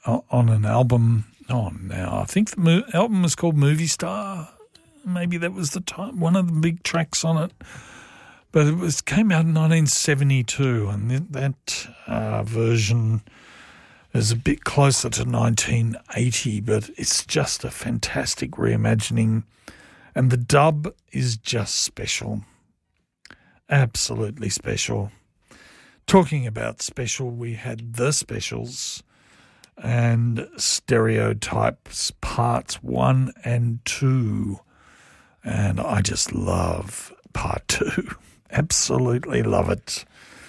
on an album. Oh, now I think the album was called Movie Star. Maybe that was the time, one of the big tracks on it. But it came out in 1972, and that version is a bit closer to 1980, but it's just a fantastic reimagining. And the dub is just special. Absolutely special. Talking about special, we had The Specials and Stereotypes Parts 1 and 2. And I just love Part 2. Absolutely love it.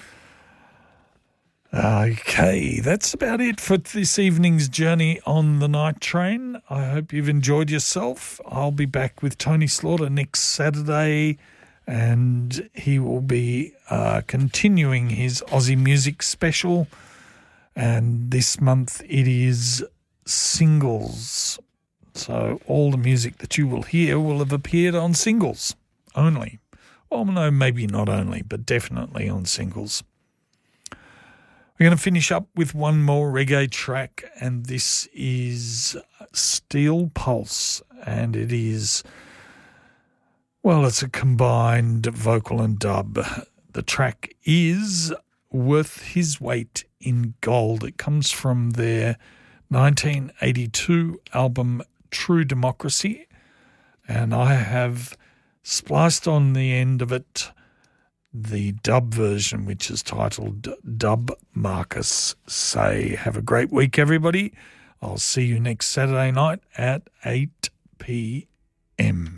Okay, that's about it for this evening's journey on the night train. I hope you've enjoyed yourself. I'll be back with Tony Slaughter next Saturday, and he will be continuing his Aussie music special. And this month it is singles. So all the music that you will hear will have appeared on singles only. Well, no, maybe not only, but definitely on singles. We're going to finish up with one more reggae track, and this is Steel Pulse, and it is, well, it's a combined vocal and dub. The track is Worth His Weight in Gold. It comes from their 1982 album True Democracy, and I have spliced on the end of it the dub version, which is titled Dub Marcus Say. Have a great week, everybody. I'll see you next Saturday night at 8 p.m.